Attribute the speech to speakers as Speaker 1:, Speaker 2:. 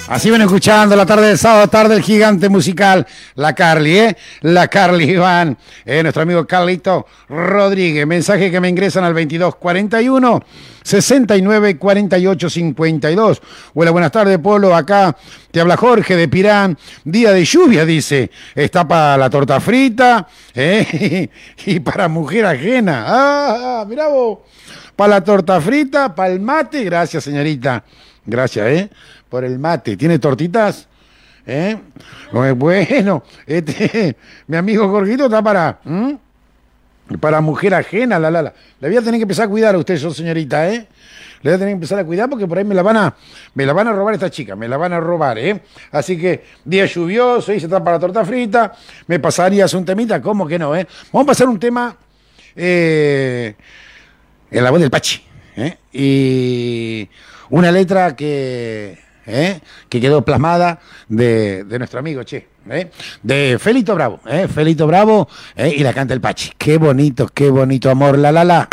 Speaker 1: Así ven escuchando la tarde del sábado, tarde el gigante musical, la Carly, la Carly Iván, nuestro amigo Carlito Rodríguez. Mensaje que me ingresan al 2241 69 48 52. Hola, buenas tardes, Polo. Acá te habla Jorge de Pirán. Día de lluvia, dice. Está para la torta frita y para mujer ajena. Mirá vos. Para la torta frita, para el mate. Gracias, señorita. Gracias, por el mate. ¿Tiene tortitas? Bueno, mi amigo Jorgito está para mujer ajena, la voy a tener que empezar a cuidar a usted, señorita, Le voy a tener que empezar a cuidar porque por ahí me la van a robar esta chica, me la van a robar, Así que, día lluvioso, y se está para la torta frita, me pasarías un temita, ¿cómo que no, Vamos a pasar un tema, en la voz del Pachi, y una letra que quedó plasmada de nuestro amigo, de Felito Bravo, y la canta el Pachi. Qué bonito, amor, la.